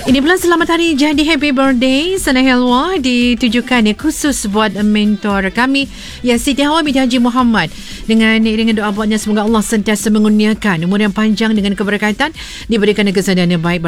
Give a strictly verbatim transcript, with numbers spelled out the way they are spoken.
Ini pula selamat hari jadi, happy birthday Sana Helwa ditujukan ya, khusus buat mentor kami ya, Siti Hawa binti Haji Muhammad. Dengan dengan doa buatnya semoga Allah sentiasa mengurniakan umur yang panjang dengan keberkatan, diberikan kesadaan yang baik